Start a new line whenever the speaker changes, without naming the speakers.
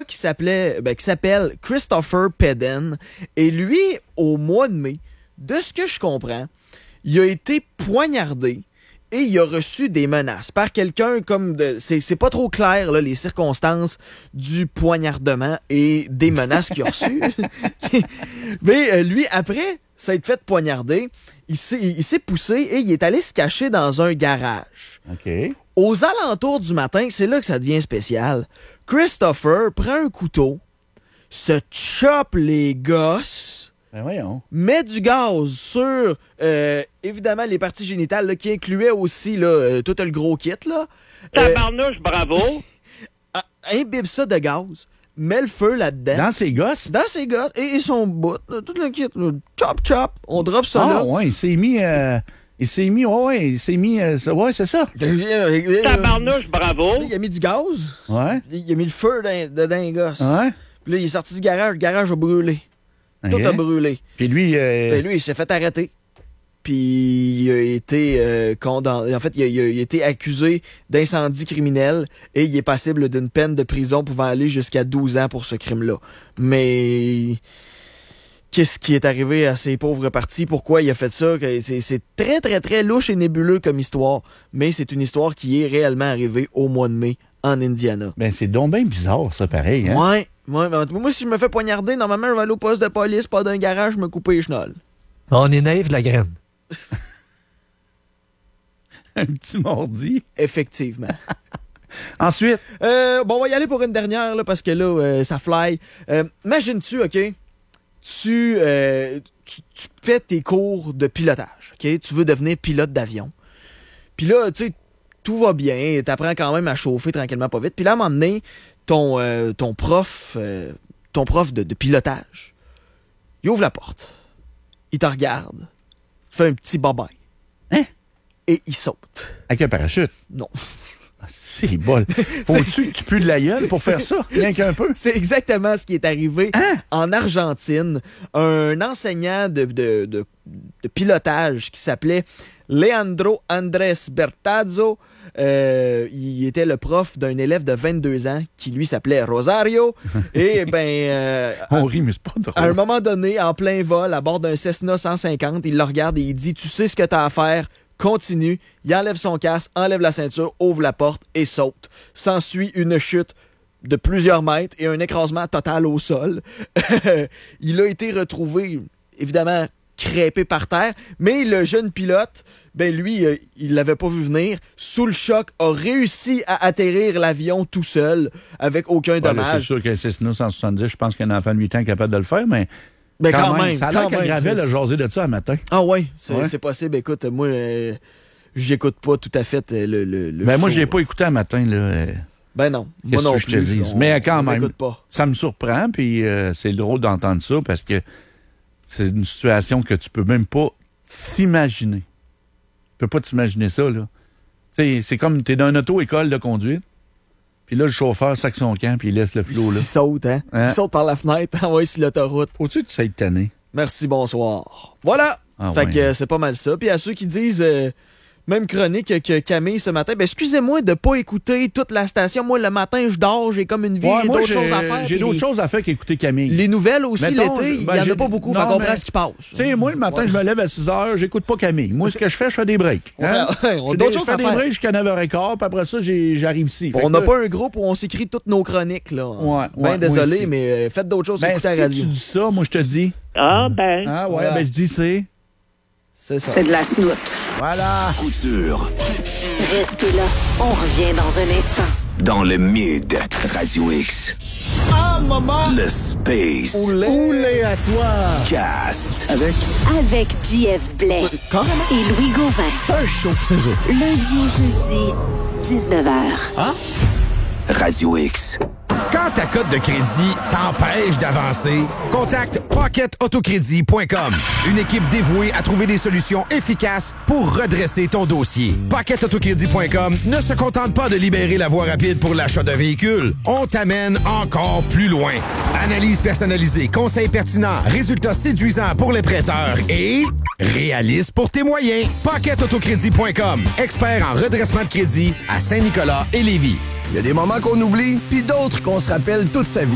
qui s'appelle Christopher Pedden. Et lui, au mois de mai, de ce que je comprends, il a été poignardé et il a reçu des menaces par quelqu'un comme c'est pas trop clair là, les circonstances du poignardement et des menaces qu'il a reçues. Mais lui, après s'être fait poignarder, il s'est poussé et il est allé se cacher dans un garage.
OK.
Aux alentours du matin, c'est là que ça devient spécial. Christopher prend un couteau, se chope les gosses,
Ben voyons.
met du gaz sur, évidemment, les parties génitales, là, qui incluaient aussi là, tout le gros kit. Là.
Tabarnouche, bravo!
Imbibe ça de gaz, met le feu là-dedans.
Dans ses gosses?
Dans ses gosses et son bout, là, tout le kit. Là, chop, chop, on drop ça là.
Ouais, il s'est mis... ouais, c'est ça.
Tabarnouche, bravo!
Il a mis du gaz.
Ouais.
Il a mis le feu dedans les gosses.
Ouais.
Puis là, il est sorti du garage. Le garage a brûlé. Tout
Ok.
a brûlé.
Puis lui...
Ben, lui, il s'est fait arrêter. Puis il a été condamné. En fait, il a été accusé d'incendie criminel et il est passible d'une peine de prison pouvant aller jusqu'à 12 ans pour ce crime-là. Mais qu'est-ce qui est arrivé à ces pauvres partis? Pourquoi il a fait ça? C'est très, très, très louche et nébuleux comme histoire. Mais c'est une histoire qui est réellement arrivée au mois de mai en Indiana.
Ben, c'est donc bien bizarre, ça, pareil. Hein?
Ouais. Moi, si je me fais poignarder, normalement, je vais aller au poste de police, pas d'un garage, je me couper les chenolles.
On est naïf de la graine.
Un petit mordi.
Effectivement.
Ensuite,
Bon, on va y aller pour une dernière, là, parce que là, ça fly. Imagine-tu, OK? Tu fais tes cours de pilotage, OK? Tu veux devenir pilote d'avion. Puis là, tu sais, tout va bien, t'apprends quand même à chauffer tranquillement pas vite. Puis là, à un moment donné, ton prof de pilotage, il ouvre la porte, il te regarde, fait un petit bye-bye.
Hein?
Et il saute.
avec un parachute.
Non.
Ah, c'est bol. Faut-tu que tu pues de la gueule pour faire ça? Rien qu'un peu.
C'est exactement ce qui est arrivé en Argentine. Un enseignant de pilotage qui s'appelait Leandro Andrés Bertazzo. Il était le prof d'un élève de 22 ans qui, lui, s'appelait Rosario. Et,
On rit, mais c'est pas drôle.
à un moment donné, en plein vol, à bord d'un Cessna 150, il le regarde et il dit « Tu sais ce que t'as à faire, continue. » Il enlève son casque, enlève la ceinture, ouvre la porte et saute. S'ensuit une chute de plusieurs mètres et un écrasement total au sol. Il a été retrouvé, évidemment, crêpé par terre, mais le jeune pilote, ben lui, il l'avait pas vu venir. Sous le choc, a réussi à atterrir l'avion tout seul, avec aucun
Ouais, là,
dommage.
c'est sûr qu'un Cessna 170, je pense qu'un enfant de 8 ans est capable de le faire, mais
Ben quand même,
ça a l'air
quand
que
même,
Gravel
c'est-
a jasé de ça un matin.
Ah ouais, c'est
Ouais.
c'est possible. Écoute, moi, j'écoute pas tout à fait le
Ben moi,
show.
je l'ai pas écouté un matin, là.
Ben non, moi
Qu'est-ce
non
que je te
plus.
dis? Mais quand
on
même.
m'écoute pas.
Ça me surprend, puis c'est drôle d'entendre ça parce que c'est une situation que tu peux même pas t'imaginer. Tu peux pas t'imaginer ça, là. Tu sais, c'est comme t'es dans une auto-école de conduite, puis là, le chauffeur sac son camp, puis il laisse le flot, là.
Il saute, hein?
Hein?
Il saute par la fenêtre, envoie sur l'autoroute.
Faut-tu que tu sais te tanner?
Merci, bonsoir. Voilà!
Ah
fait
ouais.
que c'est pas mal ça. Puis à ceux qui disent... même chronique que Camille ce matin. Ben, excusez-moi de pas écouter toute la station. Moi, le matin, je dors, j'ai comme une vie,
Ouais,
j'ai
moi,
d'autres choses à faire.
J'ai
puis
d'autres
les-
choses à faire qu'écouter Camille.
Les nouvelles aussi,
Mettons,
l'été, il
ben,
y en
j'ai-
a pas beaucoup.
non,
Fait qu'on comprend
mais-
ce qui passe.
Tu sais, moi, le matin, je me lève à 6 heures, j'écoute pas Camille. Moi, ce que je fais, je fais des breaks.
On a
Je
d'autres choses
fais
à
des
faire.
breaks jusqu'à 9h15, puis après ça, j'arrive ici. Fait
On
que
n'a
là,
pas un groupe où on s'écrit toutes nos chroniques, là.
Ouais,
Ben
moi
désolé,
aussi.
mais faites d'autres choses,
Ben,
écoutez
si
la radio.
tu dis ça, moi, je te dis.
Ah, ben.
Ah, ouais,
Voilà.
ben, je dis c'est.
C'est ça.
C'est de la snoute.
Voilà.
Coup sûr.
Restez là, on revient dans un instant.
Dans le mid, Radio X.
Ah, maman!
Le Space
Oulé à toi!
Cast.
Avec JF Blais
Carrément!
et Louis Gauvin.
Un show, c'est ça.
Lundi au jeudi, 19h.
Radio X.
Quand ta cote de crédit t'empêche d'avancer, contacte PocketAutoCrédit.com. Une équipe dévouée à trouver des solutions efficaces pour redresser ton dossier. PocketAutoCrédit.com ne se contente pas de libérer la voie rapide pour l'achat d'un véhicule. On t'amène encore plus loin. Analyse personnalisée, conseils pertinents, résultats séduisants pour les prêteurs et réaliste pour tes moyens. PocketAutoCrédit.com. Expert en redressement de crédit à Saint-Nicolas et Lévis.
Il y a des moments qu'on oublie, puis d'autres qu'on se rappelle toute sa vie.